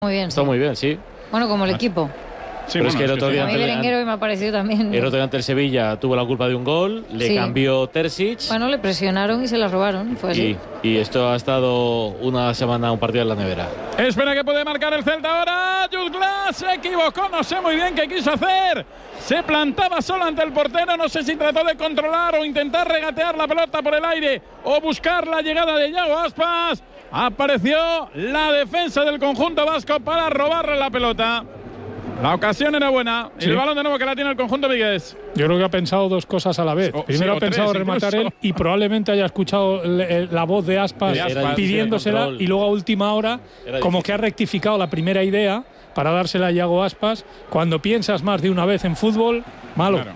Muy bien. Está muy bien, sí. Bueno, como el equipo. Sí, pero bueno, es que el otro día Berenguer me ha parecido también. El otro día ante el Sevilla tuvo la culpa de un gol, le cambió Terzic. Bueno, le presionaron y se la robaron. Fue así. Y esto ha estado una semana, un partido en la nevera. Espera que puede marcar el Celta ahora. Jude Glass se equivocó, no sé muy bien qué quiso hacer. Se plantaba solo ante el portero, no sé si trató de controlar o intentar regatear la pelota por el aire o buscar la llegada de Yago Aspas. Apareció la defensa del conjunto vasco para robarle la pelota. La ocasión era buena. Sí. El balón de nuevo que la tiene el conjunto vigués. Yo creo que ha pensado dos cosas a la vez. Primero ha pensado rematar él y probablemente haya escuchado la voz de Aspas pidiéndosela y luego a última hora como que ha rectificado la primera idea para dársela a Yago Aspas. Cuando piensas más de una vez en fútbol, malo. Claro.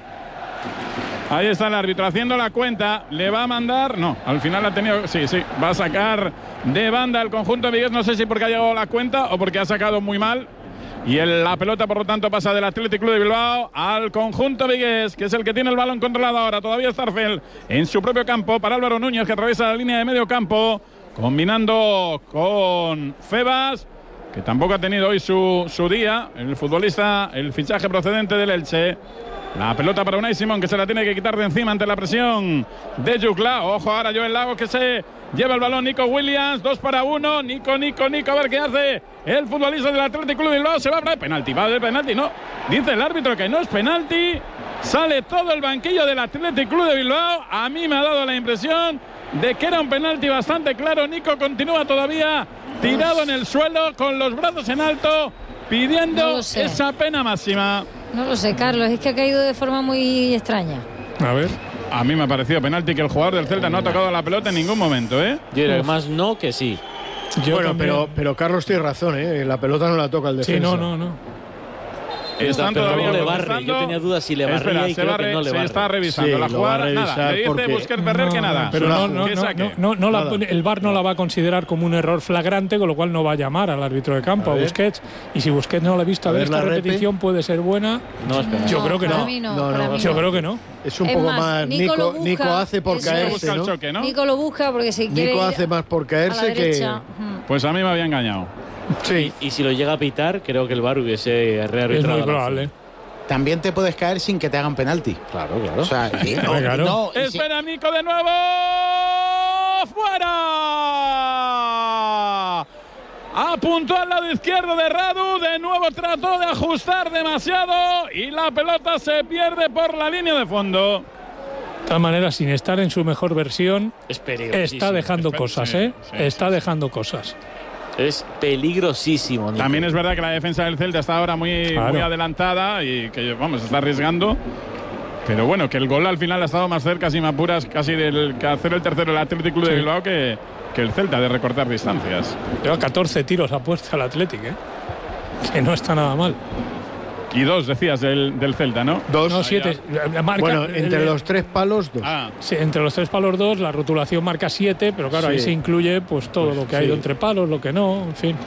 Ahí está el árbitro haciendo la cuenta. Le va a mandar. No, al final ha tenido. Sí. Va a sacar de banda el conjunto vigués. No sé si porque ha llegado la cuenta o porque ha sacado muy mal. Y la pelota, por lo tanto, pasa del Athletic Club de Bilbao al conjunto vigués, que es el que tiene el balón controlado ahora. Todavía Starfel en su propio campo para Álvaro Núñez, que atraviesa la línea de medio campo, combinando con Febas, que tampoco ha tenido hoy su día. El futbolista, el fichaje procedente del Elche. La pelota para Unai Simón, que se la tiene que quitar de encima ante la presión de Jucla. Ojo ahora Joel Lago, que se lleva el balón. Nico Williams, 2 para 1. Nico, a ver qué hace el futbolista del Athletic Club de Bilbao. Se va a hablar de penalti, va a haber penalti, no. Dice el árbitro que no es penalti. Sale todo el banquillo del Athletic Club de Bilbao. A mí me ha dado la impresión de que era un penalti bastante claro. Nico continúa todavía tirado en el suelo con los brazos en alto, pidiendo esa pena máxima. No lo sé, Carlos, es que ha caído de forma muy extraña. A ver. A mí me ha parecido penalti, que el jugador del Celta no ha tocado la pelota en ningún momento, ¿eh? Yo creo más no que sí. Bueno, pero Carlos tiene razón, ¿eh? La pelota no la toca el defensa. Sí, no. Están todavía le barre. Yo tenía dudas si le barría y creo que no le barre. Se está revisando la jugada. Nada, le dice Busquets Ferrer que nada. Pero el VAR no la va a considerar como un error flagrante, con lo cual no va a llamar al árbitro de campo, a Busquets. Y si Busquets no la ha visto a ver esta repetición, puede ser buena. Yo creo que no. Yo creo que no. Es un poco más. Nico hace por caerse, ¿no? Nico lo busca porque si quiere. Nico hace más por caerse que. Pues a mí me había engañado. Sí. Y si lo llega a pitar, creo que el VAR hubiese rearbitrado. Es muy probable. También te puedes caer sin que te hagan penalti. Claro. O sea, espera Nico de nuevo. ¡Fuera! Apuntó al lado izquierdo de Radu. De nuevo trató de ajustar demasiado. Y la pelota se pierde por la línea de fondo. De todas maneras, sin estar en su mejor versión, está dejando cosas, ¿eh? Está dejando cosas. Es peligrosísimo, Nico. También es verdad que la defensa del Celta está ahora muy adelantada y que, está arriesgando. Pero bueno, que el gol al final ha estado más cerca, sin apuras, casi del que hacer el tercero el Athletic Club de Bilbao que el Celta, de recortar distancias. Lleva 14 tiros a puerta el Athletic, que no está nada mal. Y 2, decías, del Celta, ¿no? 2. No, 7. Bueno, entre los 3 palos, 2. Sí, entre los 3 palos 2, la rotulación marca 7, pero claro, ahí se incluye pues todo lo que ha ido entre palos, lo que no, en fin.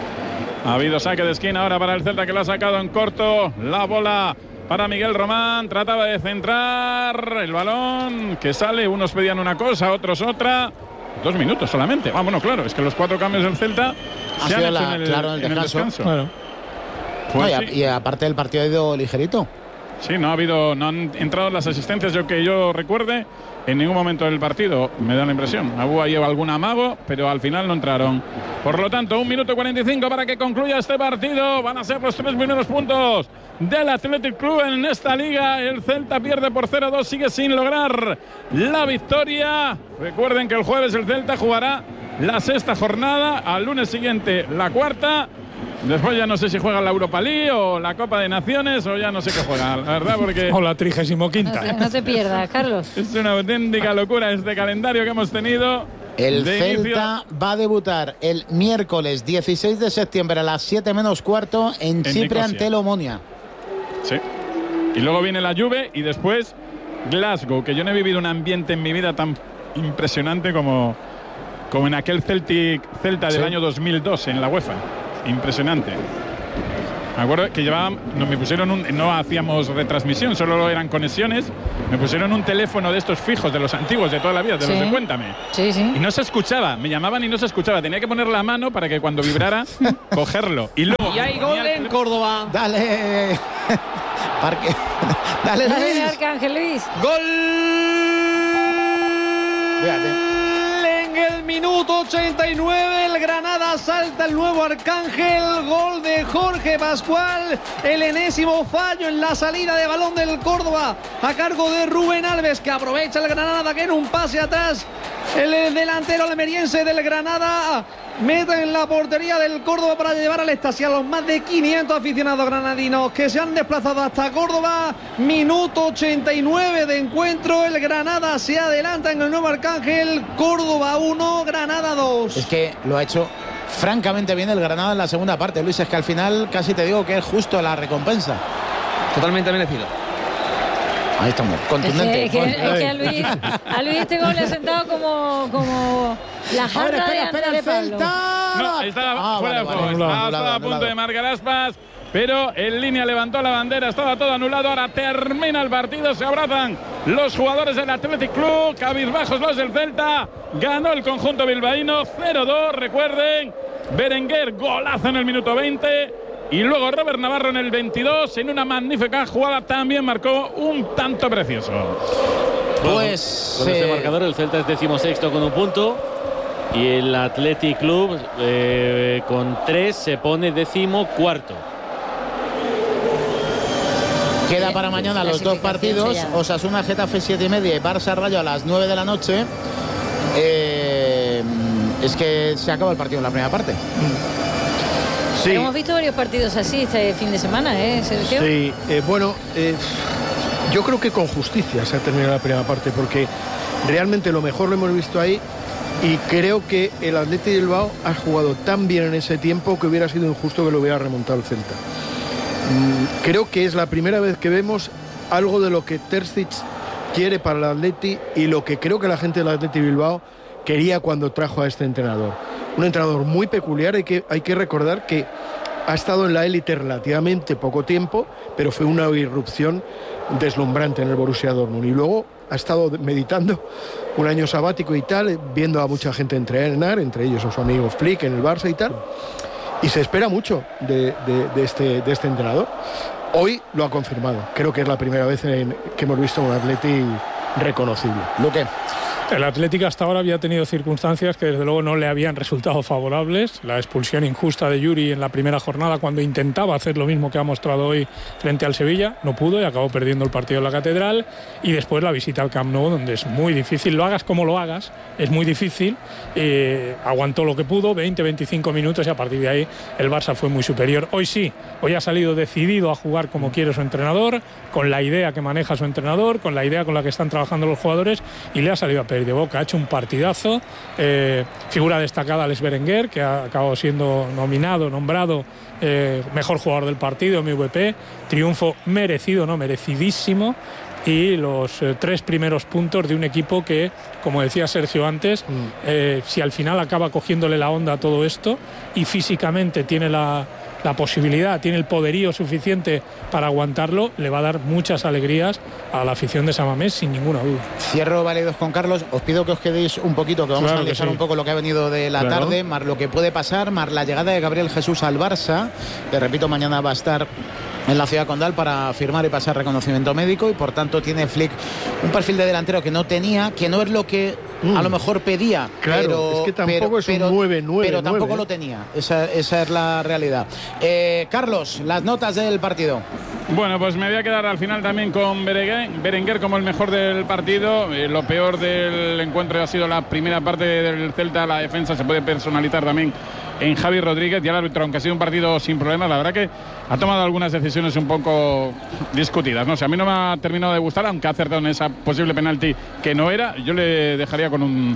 Ha habido saque de esquina ahora para el Celta, que lo ha sacado en corto. La bola para Miguel Román. Trataba de centrar el balón, que sale. Unos pedían una cosa, otros otra. 2 minutos solamente. Bueno, claro, es que los 4 cambios del Celta se han hecho en el descanso. Claro. Pues y aparte del partido ha ido ligerito. Sí, no han entrado las asistencias que yo recuerde en ningún momento del partido, me da la impresión. Hubo ahí algún amago, pero al final no entraron. Por lo tanto, 1 minuto 45 para que concluya este partido. Van a ser los 3 primeros puntos del Athletic Club en esta liga. El Celta pierde por 0-2, sigue sin lograr la victoria. Recuerden que el jueves el Celta jugará la 6ª jornada, al lunes siguiente la 4ª. Después ya no sé si juega la Europa League o la Copa de Naciones o ya no sé qué juega, la verdad, porque... O la 35ª. No te pierdas, Carlos. Es una auténtica locura este calendario que hemos tenido. El Celta va a debutar el miércoles 16 de septiembre a las 7 menos cuarto en Chipre ante el Omonia. Sí. Y luego viene la Juve y después Glasgow, que yo no he vivido un ambiente en mi vida tan impresionante como en aquel Celta del año 2002 en la UEFA. Impresionante. Me acuerdo que me pusieron no hacíamos retransmisión, solo eran conexiones. Me pusieron un teléfono de estos fijos, de los antiguos de toda la vida, de los de Cuéntame. Sí, sí. Y no se escuchaba, me llamaban y no se escuchaba. Tenía que poner la mano para que cuando vibrara, cogerlo. Y luego. Y hay gol en Córdoba. Dale. Parque. Dale, Luis. Arcángel Luis. Gol. Fíjate. En el minuto 89 el Granada salta el nuevo Arcángel, gol de Jorge Pascual, el enésimo fallo en la salida de balón del Córdoba a cargo de Rubén Alves, que aprovecha el Granada que en un pase atrás el delantero almeriense del Granada mete en la portería del Córdoba para llevar al estadio a los más de 500 aficionados granadinos que se han desplazado hasta Córdoba. Minuto 89 de encuentro, el Granada se adelanta en el nuevo Arcángel. Córdoba 1, Granada 2. Es que lo ha hecho francamente bien el Granada en la segunda parte, Luis. Es que al final casi te digo que es justo la recompensa. Totalmente merecido. Ahí estamos, contundente. Es que a Luis este gol le ha sentado como la jarra de Andrés Pablo. No, estaba fuera de juego. Estaba a punto de marcar Aspas, pero en línea levantó la bandera. Estaba todo anulado. Ahora termina el partido. Se abrazan los jugadores del Athletic Club. Cabizbajos los del Celta. Ganó el conjunto bilbaíno 0-2. Recuerden, Berenguer, golazo en el minuto 20. Y luego Robert Navarro en el 22, en una magnífica jugada, también marcó un tanto precioso. Pues con este marcador el Celta es 16º con 1 punto y el Athletic Club con 3 se pone 14º. Queda para mañana los dos partidos, Osasuna Getafe 7:30 y Barça Rayo a las 9 de la noche. Es que se acaba el partido en la primera parte. Sí. Hemos visto varios partidos así este fin de semana, Sergio. Sí, yo creo que con justicia se ha terminado la primera parte, porque realmente lo mejor lo hemos visto ahí y creo que el Athletic de Bilbao ha jugado tan bien en ese tiempo que hubiera sido injusto que lo hubiera remontado el Celta. Creo que es la primera vez que vemos algo de lo que Terzic quiere para el Athletic y lo que creo que la gente del Athletic Bilbao quería cuando trajo a este entrenador. Un entrenador muy peculiar, hay que recordar que ha estado en la élite relativamente poco tiempo, pero fue una irrupción deslumbrante en el Borussia Dortmund. Y luego ha estado meditando un año sabático y tal, viendo a mucha gente entrenar, entre ellos a su amigo Flick en el Barça y tal. Y se espera mucho de este entrenador. Hoy lo ha confirmado. Creo que es la primera vez que hemos visto un Athletic reconocible. Luque. El Atlético hasta ahora había tenido circunstancias que desde luego no le habían resultado favorables. La expulsión injusta de Yuri en la primera jornada cuando intentaba hacer lo mismo que ha mostrado hoy frente al Sevilla, no pudo y acabó perdiendo el partido en la Catedral. Y después la visita al Camp Nou, donde es muy difícil, lo hagas como lo hagas, es muy difícil. Aguantó lo que pudo, 20-25 minutos y a partir de ahí el Barça fue muy superior. Hoy sí, hoy ha salido decidido a jugar como quiere su entrenador, con la idea que maneja su entrenador, con la idea con la que están trabajando los jugadores y le ha salido a perder de boca. Ha hecho un partidazo. Figura destacada Alex Berenguer, que ha acabado siendo nombrado mejor jugador del partido, MVP. Triunfo merecido, no merecidísimo. Y los 3 primeros puntos de un equipo que, como decía Sergio antes, si al final acaba cogiéndole la onda a todo esto y físicamente tiene la posibilidad, tiene el poderío suficiente para aguantarlo, le va a dar muchas alegrías a la afición de San Mamés, sin ninguna duda. Cierro válidos con Carlos. Os pido que os quedéis un poquito, que vamos a analizar un poco lo que ha venido de la tarde, más lo que puede pasar, más la llegada de Gabriel Jesús al Barça, que repito, mañana va a estar en la ciudad condal para firmar y pasar reconocimiento médico y por tanto tiene Flick un perfil de delantero que no tenía, que no es lo que a lo mejor pedía, claro, es que tampoco es un 9-9, pero tampoco lo tenía, esa es la realidad. Carlos, las notas del partido. Bueno, pues me voy a quedar al final también con Berenguer como el mejor del partido. Lo peor del encuentro ha sido la primera parte del Celta. La defensa se puede personalizar también en Javi Rodríguez y el árbitro, aunque ha sido un partido sin problemas, la verdad que ha tomado algunas decisiones un poco discutidas. No sé, a mí no me ha terminado de gustar, aunque ha acertado en esa posible penalti que no era. Yo le dejaría con un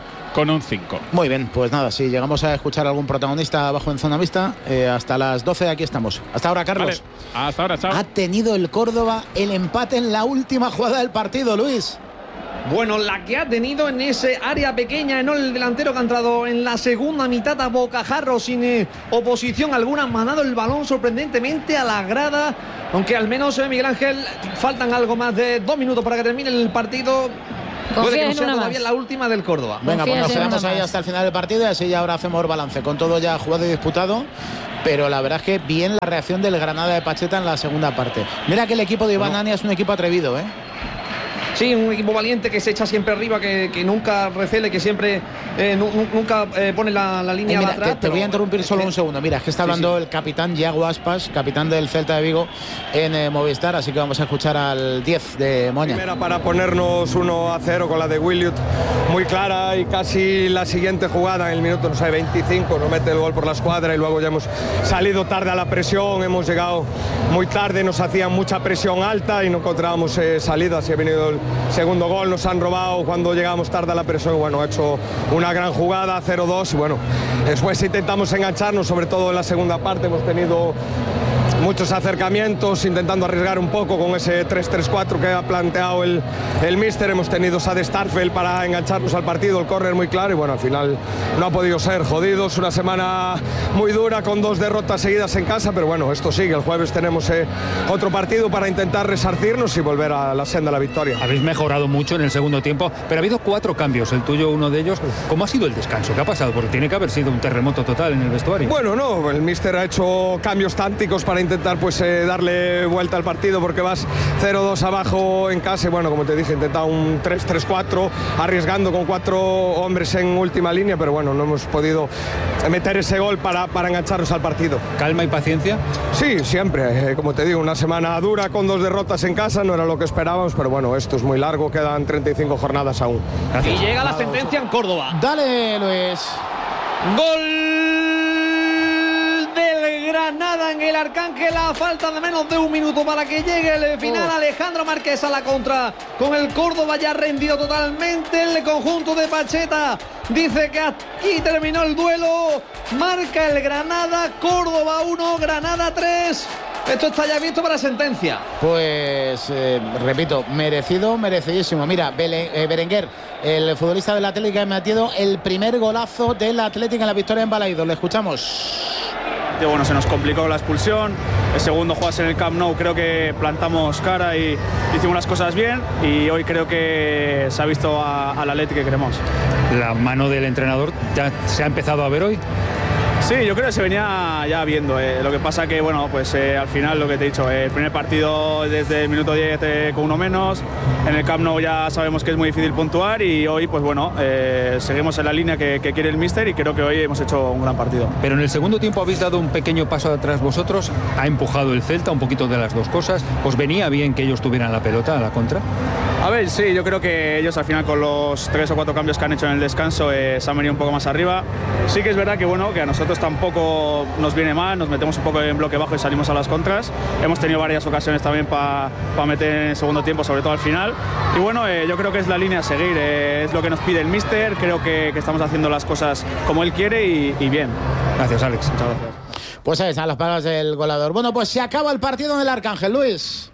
5. Muy bien, pues nada, si llegamos a escuchar a algún protagonista abajo en Zona Vista, hasta las 12 aquí estamos. Hasta ahora, Carlos. Vale, hasta ahora, chao. Ha tenido el Córdoba el empate en la última jugada del partido, Luis. Bueno, la que ha tenido en ese área pequeña, en el delantero que ha entrado en la segunda mitad a bocajarro sin oposición alguna, ha mandado el balón sorprendentemente a la grada, aunque al menos Miguel Ángel faltan algo más de 2 minutos para que termine el partido. Puede que no sea todavía la última del Córdoba. Venga, pues nos quedamos ahí hasta el final del partido y así ya ahora hacemos balance con todo ya jugado y disputado. Pero la verdad es que bien la reacción del Granada de Pacheta en la segunda parte. Mira que el equipo de Iván Ania es un equipo atrevido, ¿eh? Sí, un equipo valiente que se echa siempre arriba, que nunca recele, que siempre nunca pone la línea atrás. Te voy a interrumpir solo un segundo. Mira, es que está hablando el capitán Yago Aspas, capitán del Celta de Vigo en Movistar, así que vamos a escuchar al 10 de Moña. Primera para ponernos 1-0 con la de Williot, muy clara, y casi la siguiente jugada en el minuto, no sé, 25, nos mete el gol por la escuadra y luego ya hemos salido tarde a la presión, hemos llegado muy tarde, nos hacían mucha presión alta y no encontrábamos salidas y ha venido el segundo gol, nos han robado cuando llegamos tarde a la presión. Bueno, ha hecho una gran jugada, 0-2, y bueno, después intentamos engancharnos, sobre todo en la segunda parte, hemos tenido muchos acercamientos, intentando arriesgar un poco con ese 3-3-4 que ha planteado el míster. Hemos tenido Sade Starfel para engancharnos al partido, el córner muy claro, y bueno, al final no ha podido ser. Jodidos, una semana muy dura con 2 derrotas seguidas en casa, pero bueno, esto sigue. El jueves tenemos otro partido para intentar resarcirnos y volver a la senda de la victoria. Habéis mejorado mucho en el segundo tiempo, pero ha habido 4 cambios, el tuyo uno de ellos. ¿Cómo ha sido el descanso? ¿Qué ha pasado? Porque tiene que haber sido un terremoto total en el vestuario. Bueno, no, el míster ha hecho cambios tácticos para intentar darle vuelta al partido, porque vas 0-2 abajo en casa y bueno, como te dije, intentado un 3-3-4 arriesgando con 4 hombres en última línea, pero bueno, no hemos podido meter ese gol para engancharnos al partido. ¿Calma y paciencia? Sí, siempre, como te digo, una semana dura con 2 derrotas en casa, no era lo que esperábamos, pero bueno, esto es muy largo, quedan 35 jornadas aún. Gracias. Y llega la sentencia en Córdoba. Dale, Luis. Gol del Granada en el Arcángel, a falta de menos de 1 minuto para que llegue el final. Alejandro Márquez a la contra con el Córdoba ya rendido totalmente. El conjunto de Pacheta dice que aquí terminó el duelo. Marca el Granada, Córdoba 1, Granada 3. Esto está ya visto para sentencia. Pues, repito, merecidísimo. Mira, Berenguer, el futbolista del Atlético, ha metido el primer golazo del Atlético en la victoria en Balaídos. Le escuchamos. Bueno, se nos complicó la expulsión. El segundo jugarse en el Camp Nou, creo que plantamos cara y hicimos las cosas bien, y hoy creo que se ha visto al Atlético que queremos. ¿La mano del entrenador ya se ha empezado a ver hoy? Sí, yo creo que se venía ya viendo. Lo que pasa que, bueno, pues al final lo que te he dicho, el primer partido desde el minuto 10 con 1 menos, en el Camp Nou ya sabemos que es muy difícil puntuar, y hoy, pues bueno, seguimos en la línea que quiere el míster, y creo que hoy hemos hecho un gran partido. Pero en el segundo tiempo habéis dado un pequeño paso atrás vosotros, ha empujado el Celta, un poquito de las dos cosas. ¿Os venía bien que ellos tuvieran la pelota a la contra? A ver, sí, yo creo que ellos al final con los 3 o 4 cambios que han hecho en el descanso se han venido un poco más arriba. Sí que es verdad que, bueno, que a nosotros tampoco nos viene mal, nos metemos un poco en bloque bajo y salimos a las contras. Hemos tenido varias ocasiones también para meter en el segundo tiempo, sobre todo al final. Y bueno, yo creo que es la línea a seguir, es lo que nos pide el míster, creo que estamos haciendo las cosas como él quiere y bien. Gracias, Alex. Muchas gracias. Pues ahí están las palabras del goleador. Bueno, pues se acaba el partido en el Arcángel, Luis.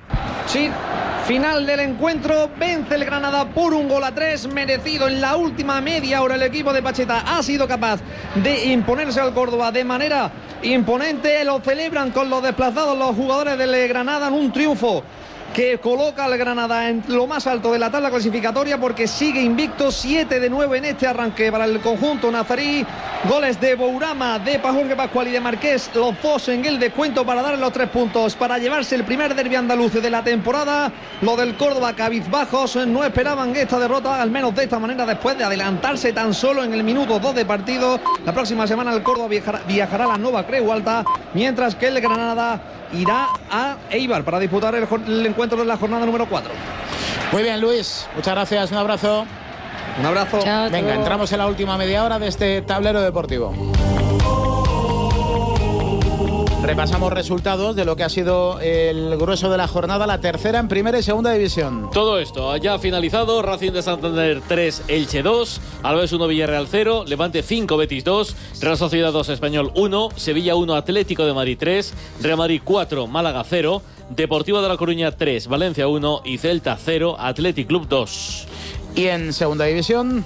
Sí. Final del encuentro, vence el Granada por 1-3, merecido. En la última media hora el equipo de Pacheta ha sido capaz de imponerse al Córdoba de manera imponente. Lo celebran con los desplazados los jugadores del Granada en un triunfo que coloca al Granada en lo más alto de la tabla clasificatoria, porque sigue invicto, 7 de 9 en este arranque para el conjunto nazarí. Goles de Bourama, de Jorge Pascual y de Marqués, los dos en el descuento para darle los 3 puntos, para llevarse el primer derbi andaluz de la temporada. Lo del Córdoba cabizbajos, no esperaban esta derrota, al menos de esta manera, después de adelantarse tan solo en el minuto 2 de partido. La próxima semana el Córdoba viajará a la Nova Creu Alta, mientras que el Granada irá a Eibar para disputar el encuentro de la jornada número 4. Muy bien, Luis, muchas gracias, un abrazo. Un abrazo. Chao, venga, entramos en la última media hora de este tablero deportivo. Repasamos resultados de lo que ha sido el grueso de la jornada, la tercera en primera y segunda división. Todo esto ya finalizado. Racing de Santander 3, Elche 2, Alavés 1, Villarreal 0, Levante 5, Betis 2, Real Sociedad 2, Español 1, Sevilla 1, Atlético de Madrid 3, Real Madrid 4, Málaga 0, Deportivo de La Coruña 3, Valencia 1 y Celta 0, Athletic Club 2. Y en segunda división...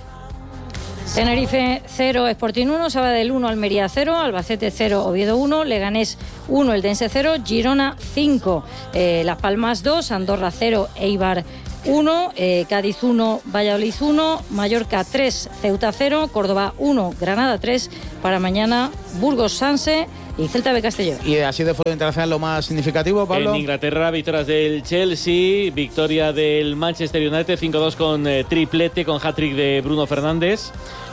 Tenerife 0, Sporting 1, Sabadell 1, Almería 0, Albacete 0, Oviedo 1, Leganés 1, Eldense 0, Girona 5, Las Palmas 2, Andorra 0, Eibar 1, Cádiz 1, Valladolid 1, Mallorca 3, Ceuta 0, Córdoba 1, Granada 3, para mañana Burgos Sanse y Celta de Castellón. Y así de fútbol internacional lo más significativo, Pablo. En Inglaterra, victorias del Chelsea, victoria del Manchester United 5-2 con triplete, con hat-trick de Bruno Fernández.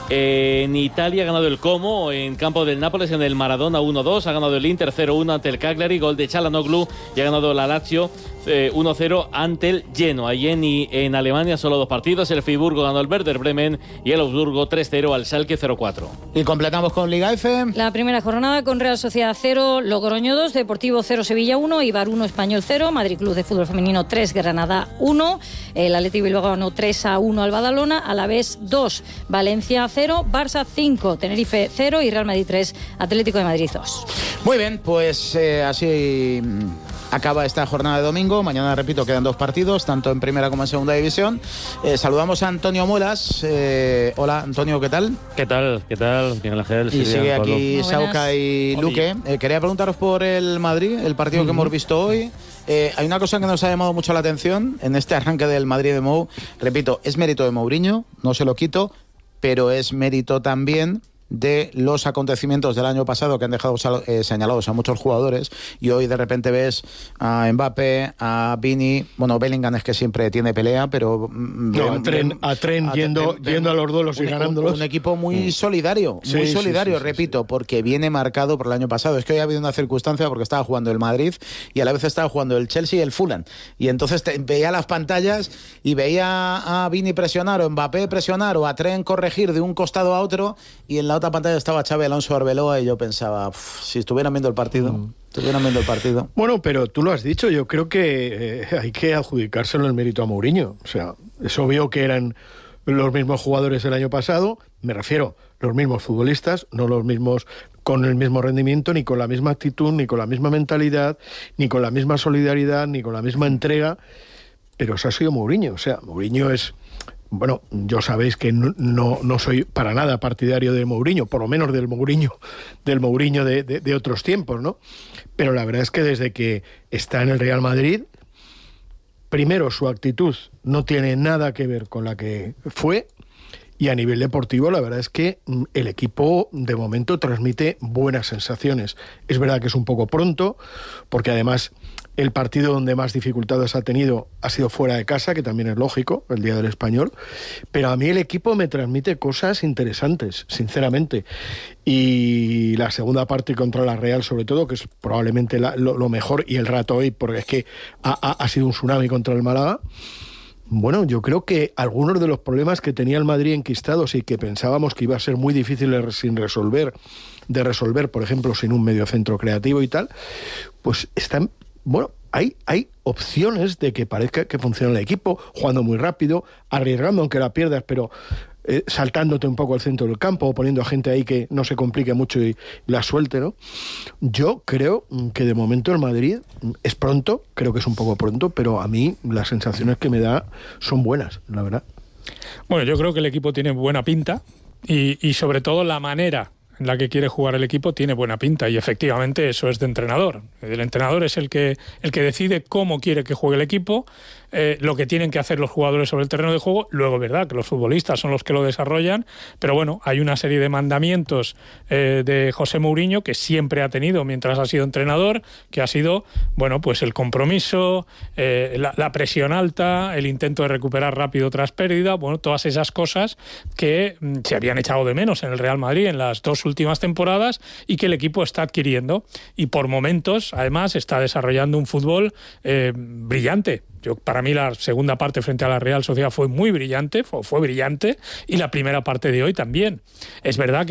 En Italia ha ganado el Como en campo del Nápoles en el Maradona 1-2, ha ganado el Inter 0-1 ante el Cagliari, gol de Çalhanoğlu, y ha ganado la Lazio 1-0 ante el Genoa. Y en Alemania solo 2 partidos, el Friburgo ganó el Werder Bremen y el Augsburgo 3-0 al Schalke 0-4. Y completamos con Liga F. La primera jornada con Real Sociedad 0, Logroño 2, Deportivo 0, Sevilla 1, Eibar 1, Español 0, Madrid Club de Fútbol Femenino 3, Granada 1, el Athletic Bilbao ganó 3-1 al Badalona, Alavés 2, Valencia 0, Barça 5, Tenerife 0 y Real Madrid 3, Atlético de Madrid 2. Muy bien, pues así acaba esta jornada de domingo. Mañana, repito, quedan 2 partidos, tanto en primera como en segunda división. Saludamos a Antonio Muelas. Hola, Antonio, ¿qué tal? ¿Qué tal? Miguel Ángel. Y sigue aquí Sauca y Luque. Quería preguntaros por el Madrid, el partido que hemos visto hoy. Hay una cosa que nos ha llamado mucho la atención en este arranque del Madrid de Mou. Repito, es mérito de Mourinho, no se lo quito, pero es mérito también de los acontecimientos del año pasado que han dejado señalados a muchos jugadores, y hoy de repente ves a Mbappé, a Vini, bueno, Bellingham es que siempre tiene pelea, pero no, a Tren yendo a los duelos y ganándolos. Un equipo muy solidario, repito, porque viene marcado por el año pasado. Es que hoy ha habido una circunstancia porque estaba jugando el Madrid y a la vez estaba jugando el Chelsea y el Fulham, y entonces veía las pantallas y veía a Vini presionar o Mbappé presionar o a Tren corregir de un costado a otro, y en la otra pantalla estaba Xabi Alonso Arbeloa, y yo pensaba, si estuvieran viendo el partido. Bueno, pero tú lo has dicho, yo creo que hay que adjudicárselo el mérito a Mourinho. O sea, es obvio que eran los mismos jugadores el año pasado, me refiero, los mismos futbolistas, no los mismos con el mismo rendimiento, ni con la misma actitud, ni con la misma mentalidad, ni con la misma solidaridad, ni con la misma entrega, pero eso ha sido Mourinho. O sea, Mourinho es... Bueno, yo sabéis que no soy para nada partidario de Mourinho, por lo menos del Mourinho de otros tiempos, ¿no? Pero la verdad es que desde que está en el Real Madrid, primero su actitud no tiene nada que ver con la que fue, y a nivel deportivo la verdad es que el equipo de momento transmite buenas sensaciones. Es verdad que es un poco pronto, porque además el partido donde más dificultades ha tenido ha sido fuera de casa, que también es lógico, el día del Español, pero a mí el equipo me transmite cosas interesantes, sinceramente. Y la segunda parte contra la Real, sobre todo, que es probablemente lo mejor, y el rato hoy, porque es que ha sido un tsunami contra el Málaga. Bueno, yo creo que algunos de los problemas que tenía el Madrid enquistados y que pensábamos que iba a ser muy difícil de resolver, por ejemplo, sin un mediocentro creativo y tal, pues están... Bueno, hay opciones de que parezca que funciona el equipo, jugando muy rápido, arriesgando aunque la pierdas, pero saltándote un poco al centro del campo, poniendo a gente ahí que no se complique mucho y la suelte, ¿no? Yo creo que de momento el Madrid es pronto, creo que es un poco pronto, pero a mí las sensaciones que me da son buenas, la verdad. Bueno, yo creo que el equipo tiene buena pinta y sobre todo la manera en la que quiere jugar el equipo tiene buena pinta, y efectivamente eso es de entrenador. El entrenador es el que decide cómo quiere que juegue el equipo, lo que tienen que hacer los jugadores sobre el terreno de juego. Luego, verdad, que los futbolistas son los que lo desarrollan, pero bueno, hay una serie de mandamientos de José Mourinho que siempre ha tenido mientras ha sido entrenador, que ha sido, bueno, pues el compromiso, la presión alta, el intento de recuperar rápido tras pérdida, bueno, todas esas cosas que se habían echado de menos en el Real Madrid en las 2 últimas temporadas y que el equipo está adquiriendo, y por momentos además está desarrollando un fútbol brillante. Para mí la segunda parte frente a la Real Sociedad fue muy brillante, fue brillante, y la primera parte de hoy también. Es verdad que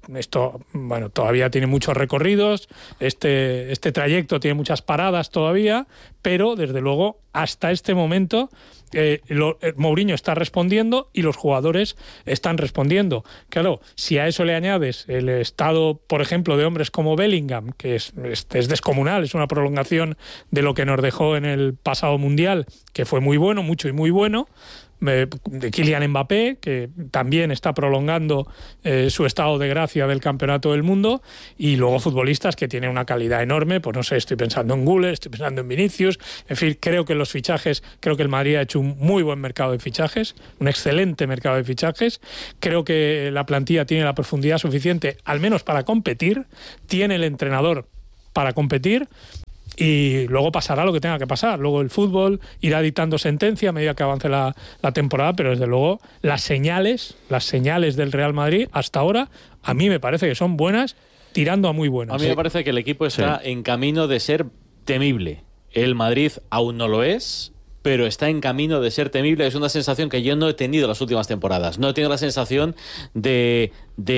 esto, bueno, todavía tiene muchos recorridos, este trayecto tiene muchas paradas todavía, pero desde luego hasta este momento Mourinho está respondiendo y los jugadores están respondiendo. Claro, si a eso le añades el estado, por ejemplo, de hombres como Bellingham, que es descomunal, es una prolongación de lo que nos dejó en el pasado Mundial, que fue muy bueno, mucho y muy bueno, de Kylian Mbappé, que también está prolongando su estado de gracia del Campeonato del Mundo, y luego futbolistas que tienen una calidad enorme, pues no sé, estoy pensando en Güler, estoy pensando en Vinicius, en fin, creo que los fichajes, creo que el Madrid ha hecho un muy buen mercado de fichajes, un excelente mercado de fichajes, creo que la plantilla tiene la profundidad suficiente, al menos para competir, tiene el entrenador para competir, y luego pasará lo que tenga que pasar. Luego el fútbol irá dictando sentencia a medida que avance la temporada, pero desde luego las señales del Real Madrid hasta ahora a mí me parece que son buenas, tirando a muy buenas. A mí me parece que el equipo está en camino de ser temible. El Madrid aún no lo es, pero está en camino de ser temible. Es una sensación que yo no he tenido las últimas temporadas. No he tenido la sensación de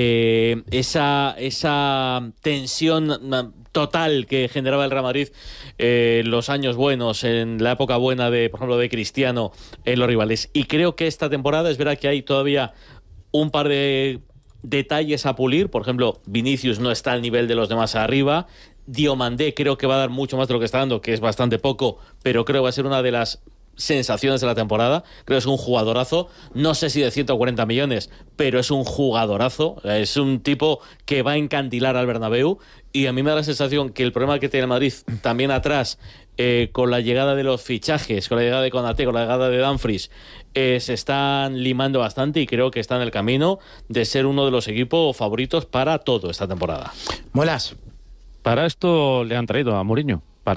esa tensión total que generaba el Real Madrid los años buenos, en la época buena de, por ejemplo, de Cristiano en los rivales. Y creo que esta temporada es verdad que hay todavía un par de detalles a pulir. Por ejemplo, Vinicius no está al nivel de los demás arriba. Diomandé creo que va a dar mucho más de lo que está dando, que es bastante poco, pero creo que va a ser una de las sensaciones de la temporada. Creo que es un jugadorazo, no sé si de 140 millones, pero es un jugadorazo, es un tipo que va a encandilar al Bernabéu, y a mí me da la sensación que el problema que tiene el Madrid también atrás, con la llegada de los fichajes, con la llegada de Konaté, con la llegada de Dumfries, se están limando bastante, y creo que está en el camino de ser uno de los equipos favoritos para todo esta temporada. Muelas. Para esto le han traído a Mourinho,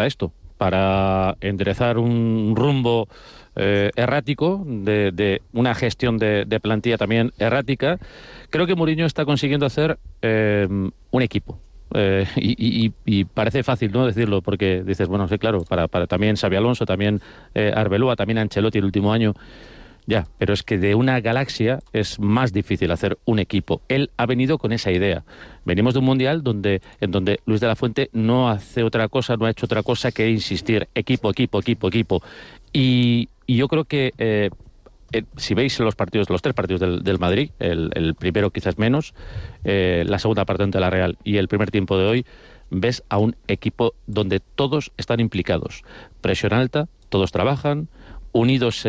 para enderezar un rumbo errático, de una gestión de plantilla también errática. Creo que Mourinho está consiguiendo hacer un equipo. Y parece fácil, ¿no?, decirlo, porque dices, bueno, sí, claro, para también Xabi Alonso, también Arbeloa, también Ancelotti el último año. Ya, pero es que de una galaxia es más difícil hacer un equipo. Él ha venido con esa idea. Venimos de un mundial en donde Luis de la Fuente no hace otra cosa, no ha hecho otra cosa que insistir. Equipo. Y yo creo que si veis los tres partidos del Madrid, el primero quizás menos, la segunda parte ante la Real y el primer tiempo de hoy, ves a un equipo donde todos están implicados. Presión alta, todos trabajan, unidos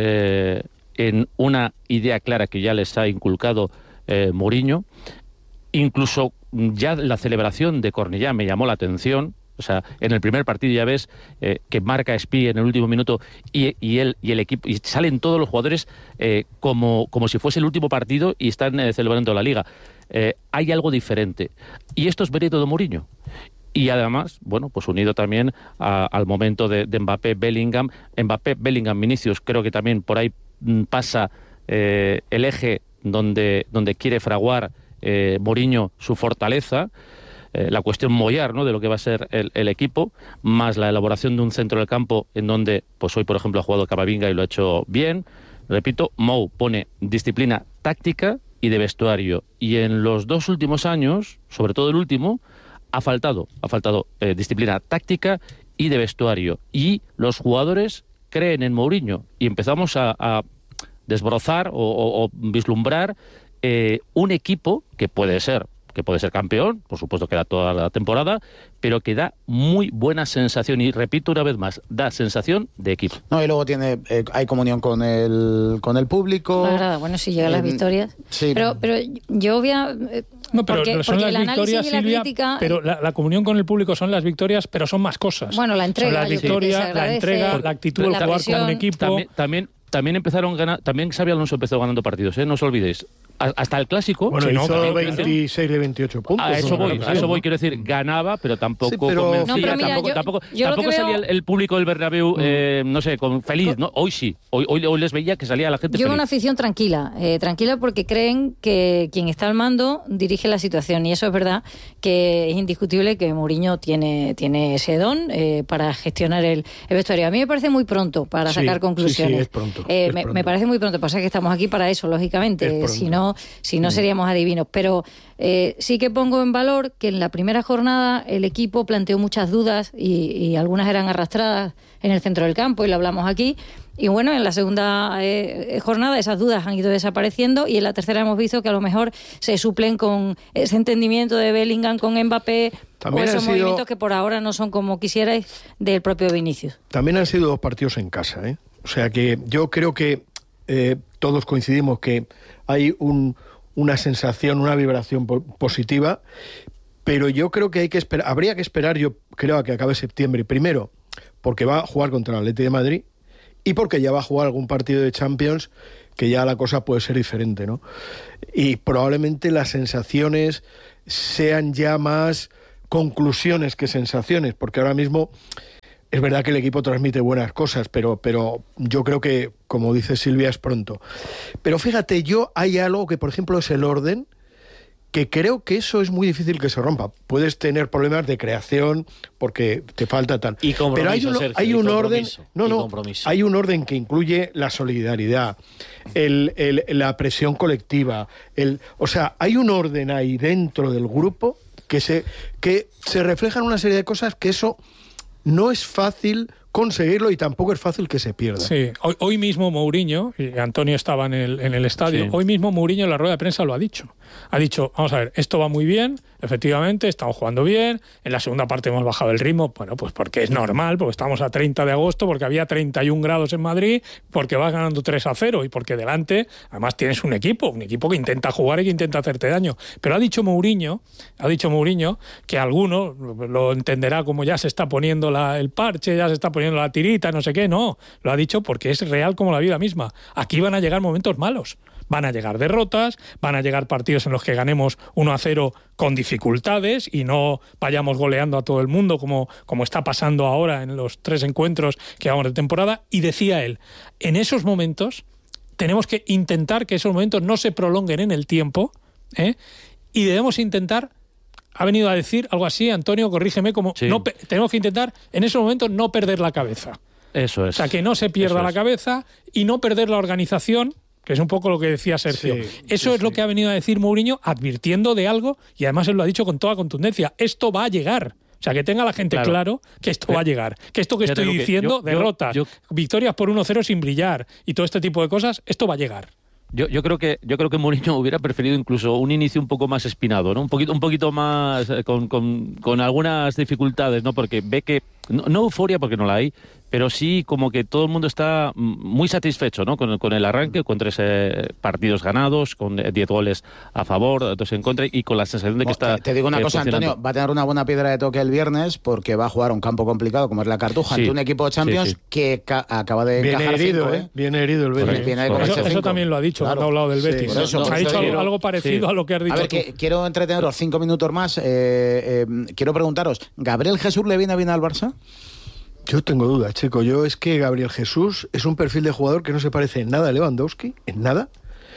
en una idea clara que ya les ha inculcado Mourinho. Incluso ya la celebración de Cornellá me llamó la atención. O sea, en el primer partido ya ves que marca Espí en el último minuto y el equipo, y salen todos los jugadores como si fuese el último partido y están celebrando la Liga. Hay algo diferente. Y esto es mérito de Mourinho. Y además, bueno, pues unido también al momento de Mbappé, Bellingham, Vinicius, creo que también por ahí pasa el eje donde quiere fraguar Mourinho su fortaleza, la cuestión mollar, ¿no?, de lo que va a ser el equipo, más la elaboración de un centro del campo en donde, pues hoy por ejemplo ha jugado Camavinga y lo ha hecho bien. Repito, Mou pone disciplina táctica y de vestuario, y en los dos últimos años, sobre todo el último, ha faltado disciplina táctica y de vestuario, y los jugadores creen en Mourinho, y empezamos a desbrozar o vislumbrar un equipo que puede ser campeón, por supuesto que da toda la temporada, pero que da muy buena sensación, y repito una vez más, da sensación de equipo. No, y luego hay comunión con el público. Me agrada, bueno, si llegan las victorias. Sí. Pero yo voy a... No, pero porque son las victorias, Silvia, crítica, pero la comunión con el público son las victorias, pero son más cosas. Bueno, la entrega. Son la victoria, la entrega, la actitud del jugar con un equipo. También empezaron ganando, también Xabi Alonso empezó ganando partidos, no os olvidéis. Hasta el clásico. Bueno, hizo 26 de 28 puntos. A eso voy, quiero decir, ganaba, pero tampoco convencía, tampoco salía el público del Bernabéu, no sé, feliz, ¿no? Hoy sí, hoy les veía que salía la gente feliz. Yo una afición tranquila porque creen que quien está al mando dirige la situación, y eso es verdad, que es indiscutible que Mourinho tiene ese don para gestionar el vestuario. A mí me parece muy pronto para sacar conclusiones. Sí, es pronto. Me parece muy pronto, pasa que estamos aquí para eso, lógicamente, si no no seríamos adivinos. Pero sí que pongo en valor que en la primera jornada el equipo planteó muchas dudas y algunas eran arrastradas en el centro del campo, y lo hablamos aquí. Y bueno, en la segunda jornada esas dudas han ido desapareciendo, y en la tercera hemos visto que a lo mejor se suplen con ese entendimiento de Bellingham con Mbappé, también o esos movimientos que por ahora no son como quisierais del propio Vinicius. También han sido 2 partidos en casa, ¿eh? O sea que yo creo que todos coincidimos que hay una sensación, una vibración positiva, pero yo creo que habría que esperar, yo creo, a que acabe septiembre, primero porque va a jugar contra el Atleti de Madrid, y porque ya va a jugar algún partido de Champions que ya la cosa puede ser diferente, ¿no? Y probablemente las sensaciones sean ya más conclusiones que sensaciones, porque ahora mismo es verdad que el equipo transmite buenas cosas, pero yo creo que, como dice Silvia, es pronto. Pero fíjate, hay algo que, por ejemplo, es el orden, que creo que eso es muy difícil que se rompa. Puedes tener problemas de creación porque te falta tal. Y compromiso, pero hay un orden. Hay un orden que incluye la solidaridad, la presión colectiva. O sea, hay un orden ahí dentro del grupo que se refleja en una serie de cosas que eso no es fácil conseguirlo, y tampoco es fácil que se pierda. Sí, hoy mismo Mourinho, y Antonio estaba en el estadio, sí. Hoy mismo Mourinho en la rueda de prensa lo ha dicho. Ha dicho, vamos a ver, esto va muy bien, efectivamente, estamos jugando bien, en la segunda parte hemos bajado el ritmo, bueno, pues porque es normal, porque estamos a 30 de agosto, porque había 31 grados en Madrid, porque vas ganando 3-0, y porque delante, además tienes un equipo que intenta jugar y que intenta hacerte daño. Pero ha dicho Mourinho que alguno lo entenderá como ya se está poniendo el parche, ya se está poniendo la tirita, no sé qué, no. Lo ha dicho porque es real como la vida misma. Aquí van a llegar momentos malos. Van a llegar derrotas, van a llegar partidos en los que ganemos 1-0 con dificultades y no vayamos goleando a todo el mundo como está pasando ahora en los 3 encuentros que vamos de temporada. Y decía él, en esos momentos tenemos que intentar que esos momentos no se prolonguen en el tiempo, y debemos intentar, ha venido a decir algo así, Antonio, corrígeme, tenemos que intentar en esos momentos no perder la cabeza. Eso es. O sea, que no se pierda la cabeza y no perder la organización, que es un poco lo que decía Sergio. Eso es lo que ha venido a decir Mourinho, advirtiendo de algo, y además él lo ha dicho con toda contundencia. Esto va a llegar. O sea, que tenga la gente claro que esto va a llegar. Que esto que estoy diciendo, derrotas, victorias por 1-0 sin brillar y todo este tipo de cosas, esto va a llegar. Yo creo que Mourinho hubiera preferido incluso un inicio un poco más espinado, ¿no? Un poquito más con algunas dificultades, ¿no? Porque ve que no euforia, porque no la hay, pero sí como que todo el mundo está muy satisfecho, ¿no? Con el arranque, con 3 partidos ganados, con 10 goles a favor, 2 en contra, y con la sensación de que está... Te digo una cosa, Antonio, va a tener una buena piedra de toque el viernes, porque va a jugar un campo complicado como es la Cartuja, ante un equipo de Champions que acaba de encajar herido, 5, Viene herido el Betis. Eso también lo ha dicho, cuando ha hablado del Betis. Ha dicho algo parecido a lo que has dicho. A ver, quiero entreteneros 5 minutos más. Quiero preguntaros, ¿Gabriel Jesús le viene bien al Barça? Yo tengo dudas, chico. Es que Gabriel Jesús es un perfil de jugador que no se parece en nada a Lewandowski, en nada,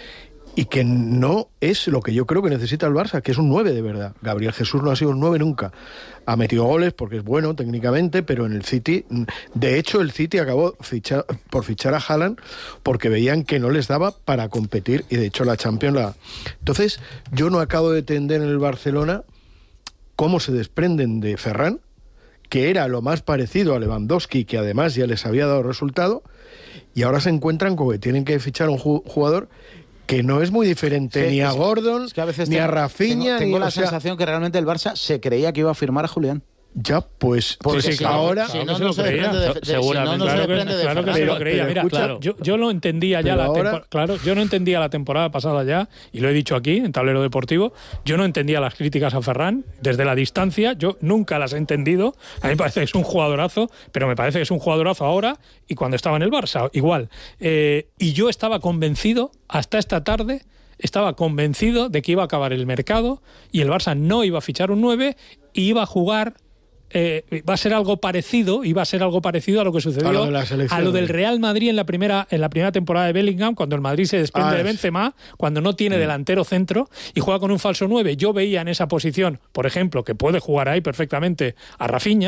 y que no es lo que yo creo que necesita el Barça, que es un 9 de verdad. Gabriel Jesús no ha sido un 9 nunca. Ha metido goles porque es bueno técnicamente, pero en el City, de hecho el City acabó por fichar a Haaland porque veían que no les daba para competir, y de hecho la Champions Entonces, yo no acabo de entender en el Barcelona cómo se desprenden de Ferran, que era lo más parecido a Lewandowski, que además ya les había dado resultado, y ahora se encuentran con que tienen que fichar a un jugador que no es muy diferente ni a Gordon, ni a Rafinha. Tengo la sensación que realmente el Barça se creía que iba a firmar a Julián. Ya, pues ahora si no se desprende de claro que se lo creía. Mira, yo lo entendía ya yo no entendía la temporada pasada ya, y lo he dicho aquí en Tablero Deportivo. Yo no entendía las críticas a Ferran desde la distancia, yo nunca las he entendido. A mí me parece que es un jugadorazo, pero me parece que es un jugadorazo ahora y cuando estaba en el Barça igual. Y yo estaba convencido hasta esta tarde. Estaba convencido de que iba a acabar el mercado y el Barça no iba a fichar un 9 y iba a jugar. Va a ser algo parecido a lo que sucedió a lo del Real Madrid en la primera temporada de Bellingham, cuando el Madrid se desprende de Benzema, cuando no tiene delantero centro y juega con un falso 9. Yo veía en esa posición, por ejemplo, que puede jugar ahí perfectamente a Rafinha,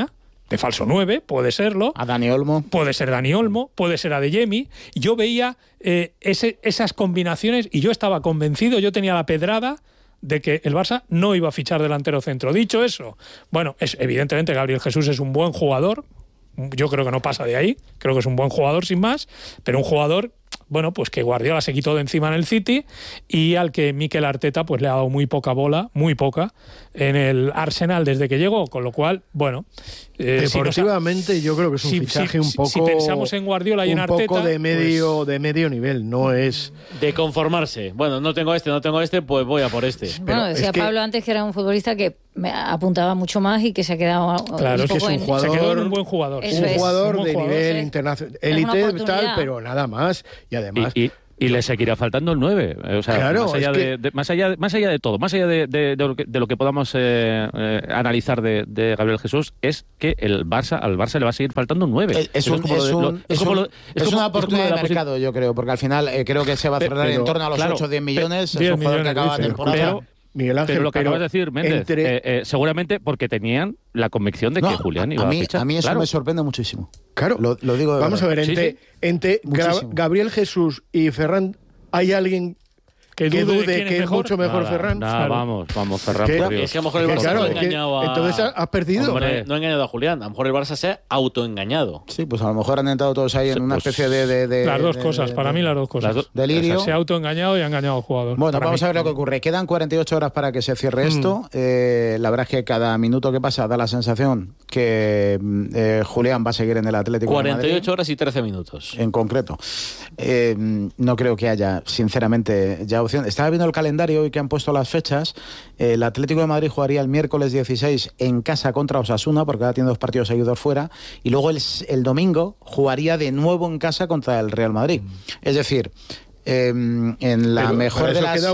de falso 9, puede serlo. A Dani Olmo. Puede ser Dani Olmo, puede ser Adeyemi. Yo veía esas combinaciones y yo estaba convencido, yo tenía la pedrada de que el Barça no iba a fichar delantero centro. Dicho eso, bueno, evidentemente Gabriel Jesús es un buen jugador, yo creo que no pasa de ahí, creo que es un buen jugador sin más, pero un jugador, bueno, pues que Guardiola se quitó de encima en el City y al que Mikel Arteta pues le ha dado muy poca bola, muy poca, en el Arsenal desde que llegó, con lo cual, bueno... deportivamente yo creo que es un fichaje un poco... Si pensamos en Guardiola y en Arteta... Un poco de medio nivel, no es... De conformarse. Bueno, no tengo este, pues voy a por este. Bueno, decía Pablo antes que era un futbolista que apuntaba mucho más y que se ha quedado... Claro, es que es un jugador... Se quedó en un buen jugador. Un jugador de nivel internacional, élite tal, pero nada más. Y además... Y le seguirá faltando el 9. O sea, claro, más allá de todo, más allá de lo que podamos analizar de Gabriel Jesús, es que al Barça le va a seguir faltando un 9. Es una oportunidad de mercado, yo creo, porque al final creo que se va a cerrar en torno a los 8 o 10 millones. Es un jugador que acaba de temporada. Miguel Ángel, pero lo que acabas de decir, Méndez, seguramente porque tenían la convicción de que Julián iba a fichar. A mí eso me sorprende muchísimo. Claro, lo digo de vamos verdad. A ver, entre Gabriel Jesús y Ferran, ¿hay alguien que dude que es mucho mejor Ferran? Vamos, Ferran. Es que a lo mejor el Barça no ha engañado a... Entonces has perdido. Hombre, no ha engañado a Julián, a lo mejor el Barça se ha autoengañado. Sí, pues a lo mejor han entrado todos ahí en una especie de las dos cosas, para mí las dos cosas. Delirio. Se ha autoengañado y ha engañado al jugador. Bueno, vamos a ver lo que ocurre. Quedan 48 horas para que se cierre esto. La verdad es que cada minuto que pasa da la sensación que Julián va a seguir en el Atlético 48 de Madrid, horas y 13 minutos. En concreto. No creo que haya, sinceramente, ya opción. Estaba viendo el calendario y que han puesto las fechas. El Atlético de Madrid jugaría el miércoles 16 en casa contra Osasuna, porque ahora tiene 2 partidos seguidos fuera, y luego el domingo jugaría de nuevo en casa contra el Real Madrid. Es decir, en la pero mejor de las... queda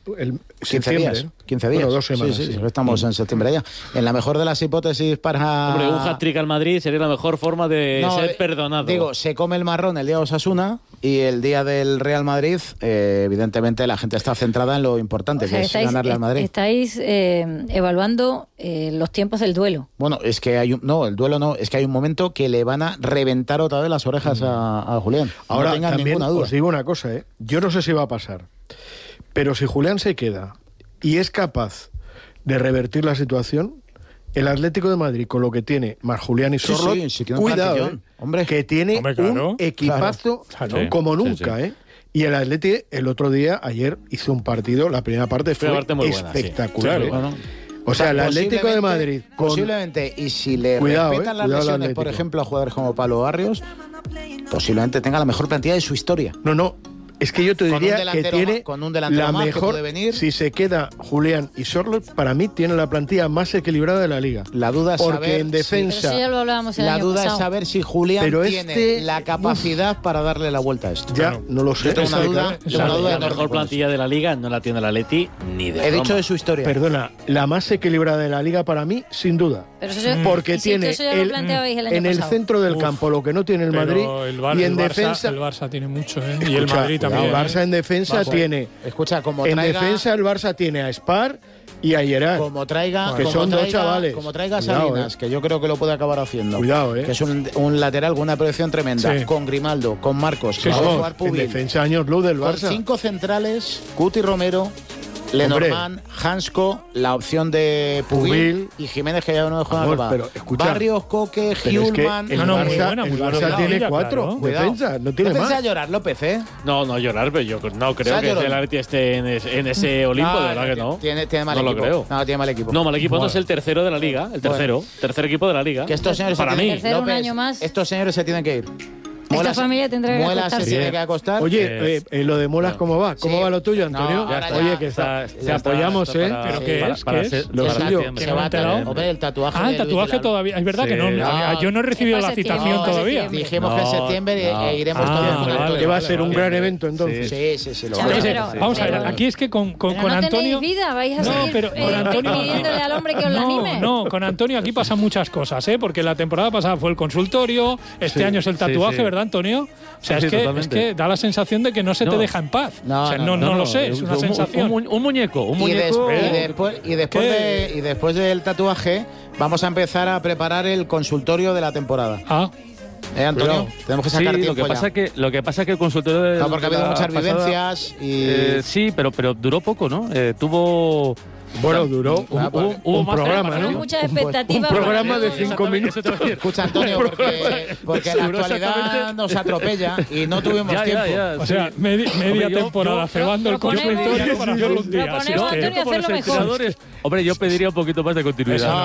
15 días. Bueno, 2 semanas. Sí. Estamos en septiembre ya. En la mejor de las hipótesis para... Hombre, un hat-trick al Madrid sería la mejor forma de ser perdonado. Digo, se come el marrón el día de Osasuna y el día del Real Madrid, evidentemente la gente está centrada en lo importante, que es ganarle al Madrid. Estáis evaluando los tiempos del duelo. Bueno, es que el duelo no, es que hay un momento que le van a reventar otra vez las orejas a Julián. Ahora, no tengan también ninguna duda. os digo una cosa, yo no sé si va a pasar, pero si Julián se queda y es capaz de revertir la situación, el Atlético de Madrid, con lo que tiene más Julián y Sorloth, cuidado, hombre, que tiene un equipazo como nunca, Y el Atlético el otro día, ayer, hizo un partido, la primera parte fue espectacular. O sea, el Atlético de Madrid... Posiblemente, y si le respetan las lesiones, por ejemplo, a jugadores como Pablo Barrios, posiblemente tenga la mejor plantilla de su historia. No, es que yo te diría que tiene con un delantero la más mejor, que puede venir. Si se queda Julián y Sorloth, para mí tiene la plantilla más equilibrada de la Liga. La duda es porque en defensa... Pero eso ya lo hablábamos el la año duda pasado. es saber si Julián tiene la capacidad para darle la vuelta a esto. Ya, no lo sé. Yo tengo una duda. La mejor plantilla de la Liga no la tiene el Atleti ni de He dicho de su historia. Perdona, la más equilibrada de la Liga para mí, sin duda. Pero porque tiene en el centro del campo lo que no tiene el Madrid y en defensa... El Barça tiene mucho, y el Madrid también. El Barça en defensa tiene... Escucha, en defensa el Barça tiene a Spar y a Gerard. Como traiga, que son dos chavales. Como traiga a Salinas, que yo creo que lo puede acabar haciendo. Cuidado, que es un lateral con una proyección tremenda. Con Grimaldo, con Marcos, que jugar en defensa años luz del Barça. Con 5 centrales, Cuti Romero, Lenormand, Hansko, la opción de Pubil y Jiménez, que ya no dejó nada. Barrios, Coque, Hjulman. El Barça tiene 4 defensas, no tiene más. ¿No a llorar, López, No llorar, pero yo no creo que el Atleti esté en ese Olimpo, de verdad que no. Tiene mal equipo. No lo creo. No, tiene mal equipo. No, mal equipo no es el tercero de la Liga, tercer equipo de la Liga. Que estos señores para mí. Un año más. Estos señores se tienen que ir. Esta familia tendrá que Muelas se tiene que acostar. Oye, lo de Muelas, ¿cómo va? ¿Cómo va lo tuyo, Antonio? Oye, que te apoyamos, ¿Pero qué es? Lo suyo. Se va a enterar. Hombre, el tatuaje. El tatuaje todavía. Es verdad que no. Yo no he recibido la citación todavía. Dijimos que en septiembre iremos todos. Que va a ser un gran evento, entonces. Sí. Vamos a ver, aquí es que con Antonio... vida, vais a seguir pidiéndole al hombre que os la anime. No, con Antonio aquí pasan muchas cosas, porque la temporada pasada fue el consultorio, este año es el tatuaje, ¿verdad? ¿verdad, Antonio? O sea, es que da la sensación de que no se te deja en paz. No lo sé, es una sensación. Un muñeco. Y después del tatuaje vamos a empezar a preparar el consultorio de la temporada. Antonio, tenemos que sacar tiempo lo que pasa es que el consultorio de porque ha habido muchas vivencias y... sí, pero duró poco, ¿no? Tuvo... Bueno, duró un programa, ¿no? Muchas expectativas. Un programa de 5 minutos. Escucha, Antonio, porque la actualidad nos atropella y no tuvimos tiempo. O sea, media temporada cebando el consultorio para hacerlo un día. Hombre, yo pediría un poquito más de continuidad.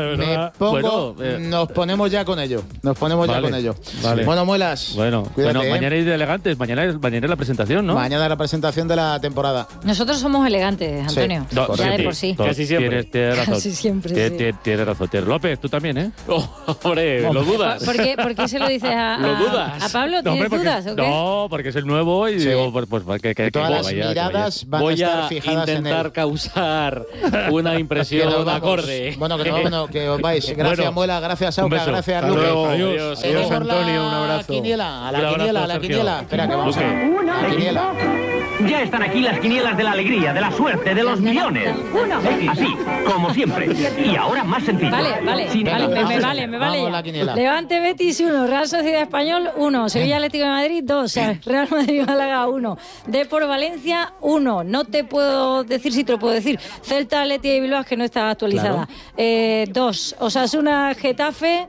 Nos ponemos ya con ello. Vale. Bueno, Muelas. Bueno, mañana es de elegantes. Mañana es la presentación, ¿no? Mañana la presentación de la temporada. Nosotros somos elegantes, Antonio. Sí. Casi siempre. Tienes razón. Casi siempre. Tienes razón. López, tú también, ¿eh? Hombre, lo dudas. ¿Por qué se lo dices a Pablo? ¿Tienes dudas o qué? No, porque es el nuevo y digo, pues que todas las miradas van a estar fijadas en él. Voy a intentar causar una impresión acorde. Bueno, que os vais. Gracias, Muela, gracias, Auca, gracias, Lucas. Adiós, Antonio, un abrazo. A la quiniela. Espera, que vamos a la quiniela. Ya están aquí las quinielas de la alegría, de la suerte, de los millones. Así, como siempre. Y ahora más sencillo. Vale, me vale. Levante Betis 1, Real Sociedad Español 1, Sevilla Atlético de Madrid 2, Real Madrid Málaga 1, Depor Valencia 1. No te puedo decir si te lo puedo decir. Celta Athletic de Bilbao, que no está actualizada. 2, Osasuna Getafe.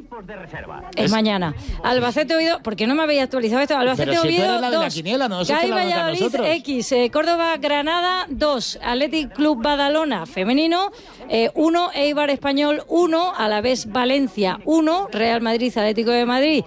Es mañana. Albacete Oviedo, ¿por qué no me habéis actualizado esto? Albacete Oviedo 2, Cádiz Valladolid X, Córdoba Granada 2, Athletic Club Badalona femenino 1, Eibar Español 1, Alavés Valencia 1, Real Madrid Atlético de Madrid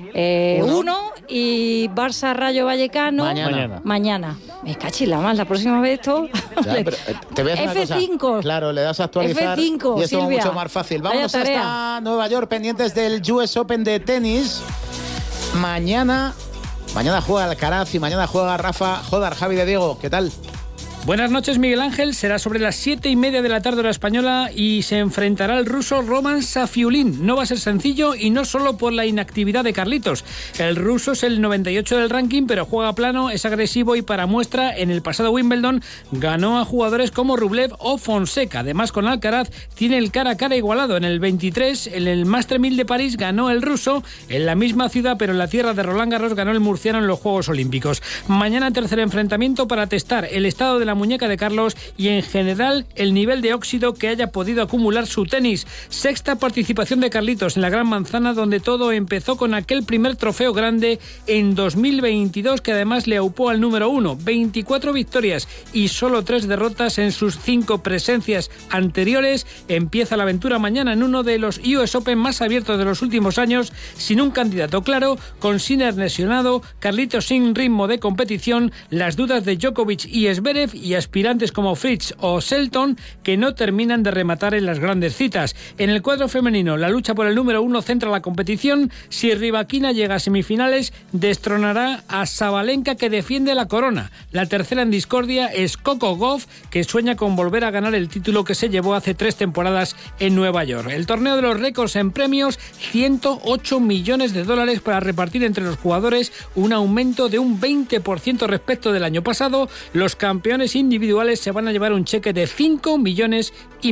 1 y Barça Rayo Vallecano mañana. Me cachila más, la próxima vez esto. Te voy a hacer F5. Una cosa. Claro, le das a actualizar F5, y esto Silvia. es mucho más fácil. Vámonos hasta Nueva York, pendientes del US Open de tenis. Mañana juega Alcaraz y mañana juega Rafa Jodar. Javi de Diego, ¿qué tal? Buenas noches, Miguel Ángel. Será sobre las 7:30 de la tarde hora española y se enfrentará el ruso Roman Safiulin. No va a ser sencillo y no solo por la inactividad de Carlitos. El ruso es el 98 del ranking, pero juega plano, es agresivo y para muestra, en el pasado Wimbledon ganó a jugadores como Rublev o Fonseca. Además, con Alcaraz tiene el cara a cara igualado. En el 23, en el Master 1000 de París, ganó el ruso. En la misma ciudad, pero en la tierra de Roland Garros, ganó el murciano en los Juegos Olímpicos. Mañana tercer enfrentamiento para testar el estado de la muñeca de Carlos y en general el nivel de óxido que haya podido acumular su tenis. Sexta participación de Carlitos en la Gran Manzana, donde todo empezó con aquel primer trofeo grande en 2022 que además le aupó al número 1. 24 victorias y solo 3 derrotas en sus 5 presencias anteriores. Empieza la aventura mañana en uno de los US Open más abiertos de los últimos años, sin un candidato claro, con Sinner lesionado, Carlitos sin ritmo de competición, las dudas de Djokovic y Zverev y aspirantes como Fritz o Shelton que no terminan de rematar en las grandes citas. En el cuadro femenino, la lucha por el número 1 centra la competición. Si Rybakina llega a semifinales, destronará a Sabalenka, que defiende la corona. La tercera en discordia es Coco Gauff, que sueña con volver a ganar el título que se llevó hace 3 temporadas en Nueva York. El torneo de los récords en premios, $108 millones para repartir entre los jugadores, un aumento de un 20% respecto del año pasado. Los campeones individuales se van a llevar un cheque de 5,5 millones.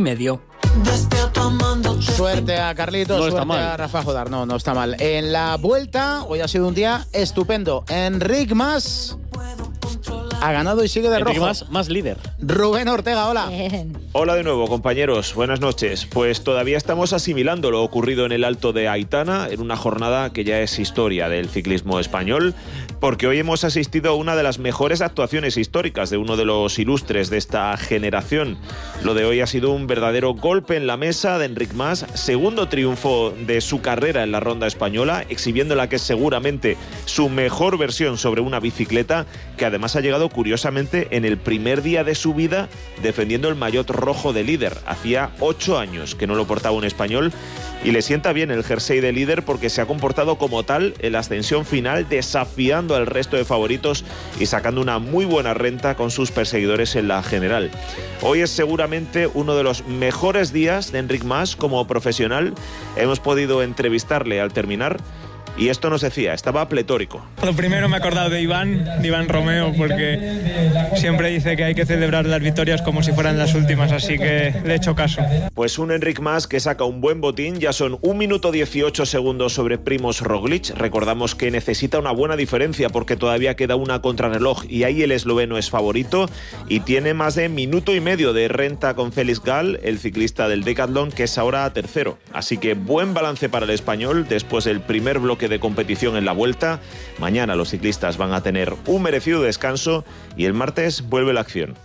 Suerte a Carlitos, suerte a Rafa Jodar. No está mal. En la vuelta, hoy ha sido un día estupendo. Enric Mas ha ganado y sigue de rojo. Más líder. Rubén Ortega, hola. Bien. Hola de nuevo, compañeros. Buenas noches. Pues todavía estamos asimilando lo ocurrido en el Alto de Aitana, en una jornada que ya es historia del ciclismo español, porque hoy hemos asistido a una de las mejores actuaciones históricas de uno de los ilustres de esta generación. Lo de hoy ha sido un verdadero golpe en la mesa de Enric Mas, segundo triunfo de su carrera en la ronda española, exhibiendo la que es seguramente su mejor versión sobre una bicicleta, que además ha llegado curiosamente en el primer día de su vida defendiendo el maillot rojo de líder. Hacía 8 años que no lo portaba un español y le sienta bien el jersey de líder porque se ha comportado como tal en la ascensión final, desafiando al resto de favoritos y sacando una muy buena renta con sus perseguidores en la general. Hoy es seguramente uno de los mejores días de Enric Mas como profesional. Hemos podido entrevistarle al terminar y esto nos decía, estaba pletórico. Lo primero me he acordado de Iván Romeo, porque siempre dice que hay que celebrar las victorias como si fueran las últimas, así que le he hecho caso. Pues un Enric Mas que saca un buen botín, ya son 1 minuto 18 segundos sobre Primož Roglic. Recordamos que necesita una buena diferencia porque todavía queda una contrarreloj y ahí el esloveno es favorito y tiene más de 1,5 minutos de renta con Félix Gall, el ciclista del Decathlon, que es ahora tercero. Así que buen balance para el español después del primer bloque de competición en la Vuelta. Mañana los ciclistas van a tener un merecido descanso y el martes vuelve la acción.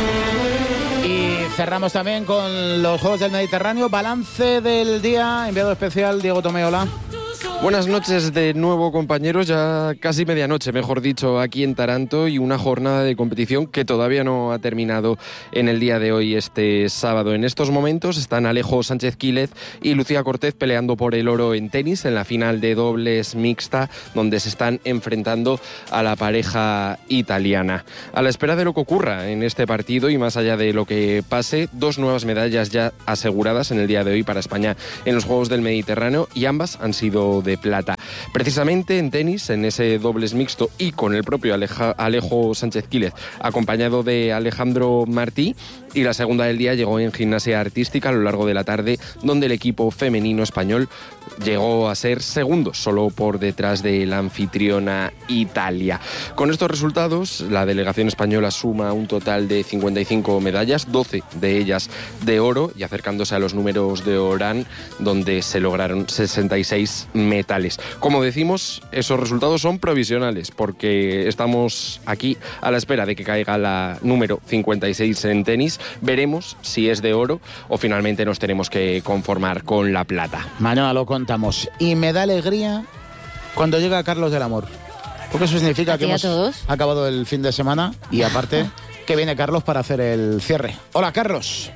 Y cerramos también con los Juegos del Mediterráneo. Balance del día, enviado especial Diego Tomeola. Buenas noches de nuevo, compañeros. Ya casi medianoche, mejor dicho, aquí en Taranto, y una jornada de competición que todavía no ha terminado en el día de hoy, este sábado. En estos momentos están Alejo Sánchez Quílez y Lucía Cortez peleando por el oro en tenis en la final de dobles mixta, donde se están enfrentando a la pareja italiana. A la espera de lo que ocurra en este partido y más allá de lo que pase, 2 nuevas medallas ya aseguradas en el día de hoy para España en los Juegos del Mediterráneo, y ambas han sido de plata. Precisamente en tenis, en ese dobles mixto y con el propio Alejo Sánchez Quílez, acompañado de Alejandro Martí, y la segunda del día llegó en gimnasia artística a lo largo de la tarde, donde el equipo femenino español llegó a ser segundo, solo por detrás de la anfitriona Italia. Con estos resultados, la delegación española suma un total de 55 medallas, 12 de ellas de oro, y acercándose a los números de Orán, donde se lograron 66 metales. Como decimos, esos resultados son provisionales, porque estamos aquí a la espera de que caiga la número 56 en tenis. Veremos si es de oro o finalmente nos tenemos que conformar con la plata. Mañana lo contamos. Y me da alegría cuando llega Carlos del Amor, porque eso significa que hemos acabado el fin de semana y aparte que viene Carlos para hacer el cierre. Hola, Carlos.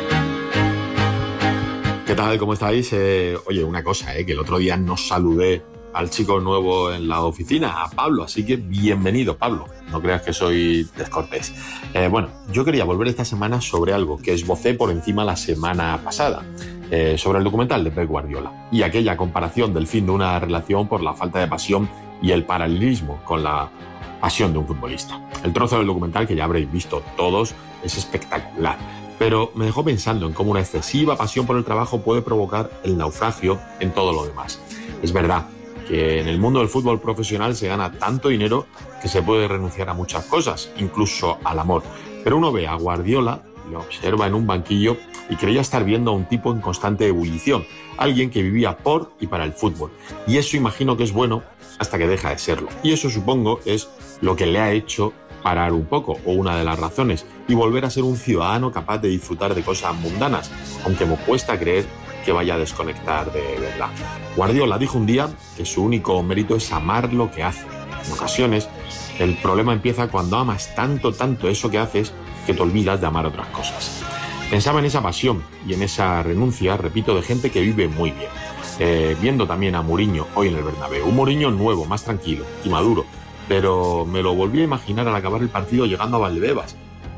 ¿Qué tal? ¿Cómo estáis? Oye, una cosa, que el otro día no saludé al chico nuevo en la oficina, a Pablo, así que bienvenido, Pablo. No creas que soy descortés. Bueno, yo quería volver esta semana sobre algo que esbocé por encima la semana pasada, sobre el documental de Pep Guardiola y aquella comparación del fin de una relación por la falta de pasión y el paralelismo con la pasión de un futbolista. El trozo del documental, que ya habréis visto todos, es espectacular, pero me dejó pensando en cómo una excesiva pasión por el trabajo puede provocar el naufragio en todo lo demás. Es verdad que en el mundo del fútbol profesional se gana tanto dinero que se puede renunciar a muchas cosas, incluso al amor. Pero uno ve a Guardiola, lo observa en un banquillo y creía estar viendo a un tipo en constante ebullición, alguien que vivía por y para el fútbol. Y eso imagino que es bueno hasta que deja de serlo. Y eso supongo es lo que le ha hecho parar un poco, o una de las razones, y volver a ser un ciudadano capaz de disfrutar de cosas mundanas, aunque me cuesta creer que vaya a desconectar de verdad. Guardiola dijo un día que su único mérito es amar lo que hace. En ocasiones, el problema empieza cuando amas tanto eso que haces que te olvidas de amar otras cosas. Pensaba en esa pasión y en esa renuncia, repito, de gente que vive muy bien. Viendo también a Mourinho hoy en el Bernabéu, un Mourinho nuevo, más tranquilo y maduro, pero me lo volví a imaginar al acabar el partido llegando a Valdebebas,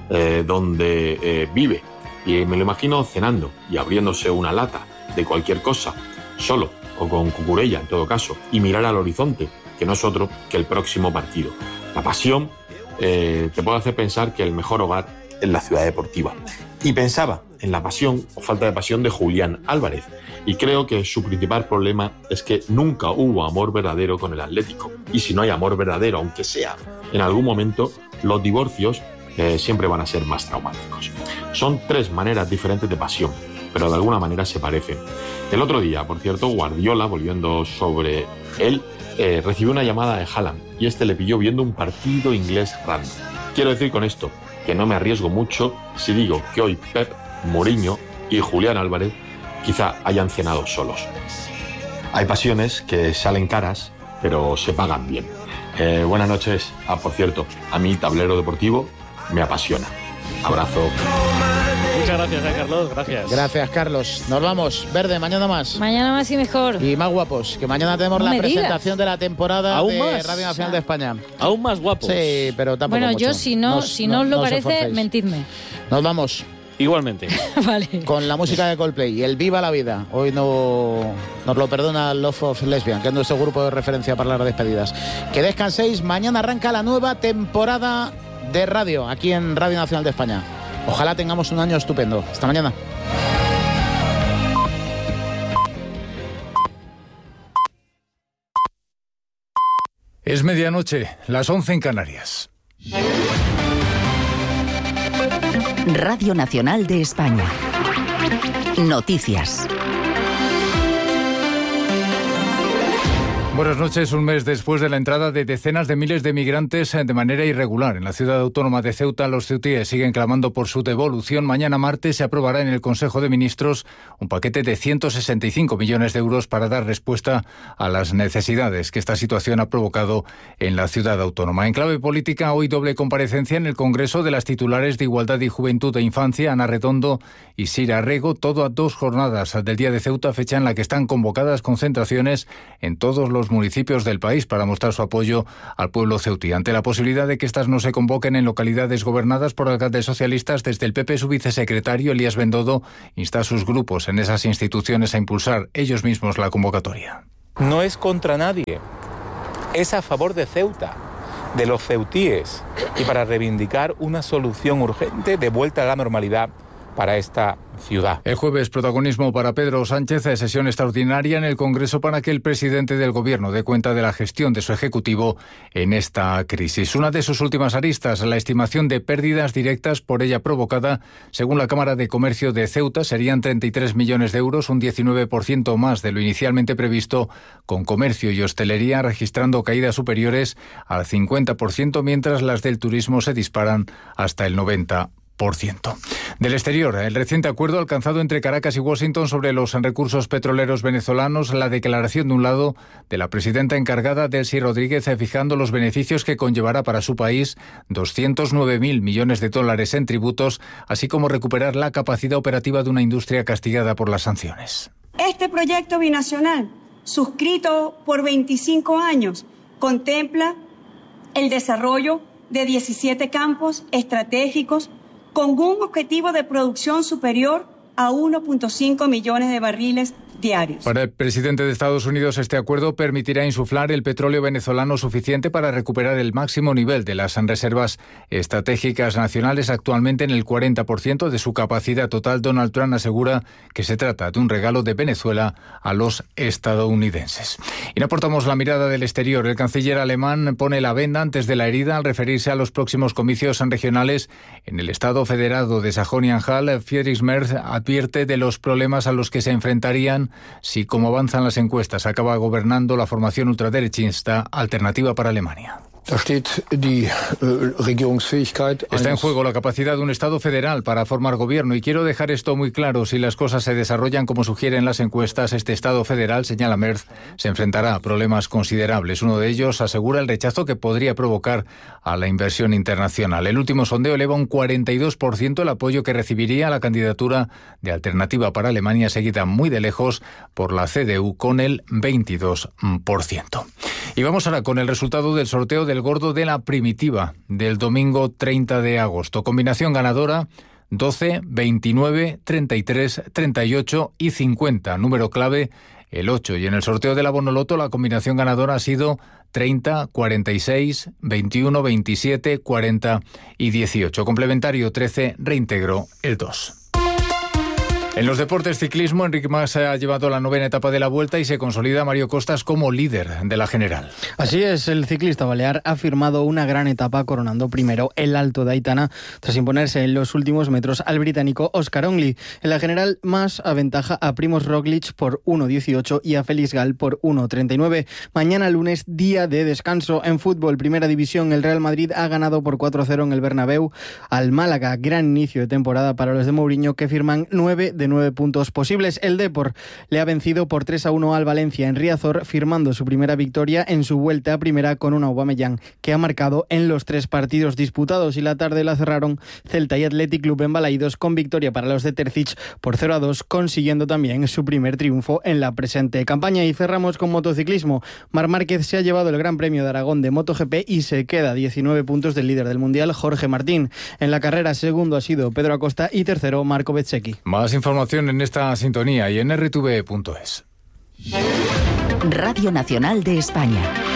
donde vive, y me lo imagino cenando y abriéndose una lata de cualquier cosa, solo o con Cucurella en todo caso, y mirar al horizonte, que no es otro que el próximo partido. La pasión te puede hacer pensar que el mejor hogar es la ciudad deportiva. Y pensaba en la pasión o falta de pasión de Julián Álvarez, y creo que su principal problema es que nunca hubo amor verdadero con el Atlético. Y si no hay amor verdadero, aunque sea en algún momento, los divorcios siempre van a ser más traumáticos. Son 3 maneras diferentes de pasión, pero de alguna manera se parecen. El otro día, por cierto, Guardiola, volviendo sobre él, recibió una llamada de Haaland y este le pilló viendo un partido inglés random. Quiero decir con esto que no me arriesgo mucho si digo que hoy Pep, Mourinho y Julián Álvarez quizá hayan cenado solos. Hay pasiones que salen caras, pero se pagan bien. Buenas noches. Por cierto, a mí Tablero Deportivo me apasiona. Abrazo. Muchas gracias, Carlos. Gracias. Gracias, Carlos. Nos vamos. Verde, mañana más. Mañana más y mejor. Y más guapos, que mañana tenemos la presentación de la temporada de Radio Nacional de España. Aún más guapos. Sí, pero tampoco bueno, mucho. Yo, si no os lo parece, mentidme. Nos vamos. Igualmente. Vale. Con la música de Coldplay y el Viva la Vida. Hoy no nos lo perdona Love of Lesbian, que es nuestro grupo de referencia para las despedidas. Que descanséis. Mañana arranca la nueva temporada de radio aquí en Radio Nacional de España. Ojalá tengamos un año estupendo. Hasta mañana. Es medianoche, las 11 en Canarias. Radio Nacional de España. Noticias. Buenas noches. Un mes después de la entrada de decenas de miles de migrantes de manera irregular en la ciudad autónoma de Ceuta, los ceutíes siguen clamando por su devolución. Mañana martes se aprobará en el Consejo de Ministros un paquete de 165 millones de euros para dar respuesta a las necesidades que esta situación ha provocado en la ciudad autónoma. En clave política, hoy doble comparecencia en el Congreso de las titulares de Igualdad y Juventud e Infancia, Ana Redondo y Sira Rego, todo a 2 jornadas del Día de Ceuta, fecha en la que están convocadas concentraciones en todos los municipios del país para mostrar su apoyo al pueblo ceutí. Ante la posibilidad de que estas no se convoquen en localidades gobernadas por alcaldes socialistas, desde el PP su vicesecretario Elías Bendodo insta a sus grupos en esas instituciones a impulsar ellos mismos la convocatoria. No es contra nadie, es a favor de Ceuta, de los ceutíes, y para reivindicar una solución urgente de vuelta a la normalidad para esta ciudad. El jueves, protagonismo para Pedro Sánchez, sesión extraordinaria en el Congreso para que el presidente del Gobierno dé cuenta de la gestión de su Ejecutivo en esta crisis. Una de sus últimas aristas, la estimación de pérdidas directas por ella provocada, según la Cámara de Comercio de Ceuta, serían 33 millones de euros, un 19% más de lo inicialmente previsto, con comercio y hostelería registrando caídas superiores al 50%, mientras las del turismo se disparan hasta el 90%. Del exterior, el reciente acuerdo alcanzado entre Caracas y Washington sobre los recursos petroleros venezolanos, la declaración de un lado de la presidenta encargada, Delcy Rodríguez, fijando los beneficios que conllevará para su país 209.000 millones de dólares en tributos, así como recuperar la capacidad operativa de una industria castigada por las sanciones. Este proyecto binacional, suscrito por 25 años, contempla el desarrollo de 17 campos estratégicos con un objetivo de producción superior a 1.5 millones de barriles diarios. Para el presidente de Estados Unidos, este acuerdo permitirá insuflar el petróleo venezolano suficiente para recuperar el máximo nivel de las reservas estratégicas nacionales, actualmente en el 40% de su capacidad total. Donald Trump asegura que se trata de un regalo de Venezuela a los estadounidenses. Y no aportamos la mirada del exterior. El canciller alemán pone la venda antes de la herida al referirse a los próximos comicios regionales en el Estado federado de Sajonia-Anhalt. Friedrich Merz advierte de los problemas a los que se enfrentarían si, como avanzan las encuestas, acaba gobernando la formación ultraderechista Alternativa para Alemania. Está en juego la capacidad de un Estado federal para formar gobierno, y quiero dejar esto muy claro: si las cosas se desarrollan como sugieren las encuestas, este Estado federal, señala Merz, se enfrentará a problemas considerables. Uno de ellos, asegura, el rechazo que podría provocar a la inversión internacional. El último sondeo eleva un 42% el apoyo que recibiría la candidatura de Alternativa para Alemania, seguida muy de lejos por la CDU con el 22%. Y vamos ahora con el resultado del sorteo del Gordo de la Primitiva del domingo 30 de agosto. Combinación ganadora 12, 29, 33, 38 y 50. Número clave el 8. Y en el sorteo de la Bonoloto la combinación ganadora ha sido 30, 46, 21, 27, 40 y 18. Complementario 13, reintegro el 2. En los deportes, ciclismo, Enric Mas ha llevado la 9ª etapa de la Vuelta y se consolida Mario Costas como líder de la general. Así es, el ciclista balear ha firmado una gran etapa coronando primero el Alto de Aitana tras imponerse en los últimos metros al británico Oscar Onley. En la general, Mas aventaja a Primož Roglič por 1.18 y a Félix Gall por 1.39. Mañana lunes, día de descanso. En fútbol, primera división, el Real Madrid ha ganado por 4-0 en el Bernabéu al Málaga. Gran inicio de temporada para los de Mourinho, que firman 9 de de 9 puntos posibles. El Depor le ha vencido por 3-1 al Valencia en Riazor, firmando su primera victoria en su vuelta a primera con un Aubameyang que ha marcado en los 3 partidos disputados, y la tarde la cerraron Celta y Athletic Club en Balaídos con victoria para los de Terzic por 0-2, consiguiendo también su primer triunfo en la presente campaña. Y cerramos con motociclismo. Marc Márquez se ha llevado el Gran Premio de Aragón de MotoGP y se queda a 19 puntos del líder del Mundial, Jorge Martín. En la carrera, segundo ha sido Pedro Acosta y tercero Marco Bezzecchi. Más información en esta sintonía y en rtv.es. Radio Nacional de España.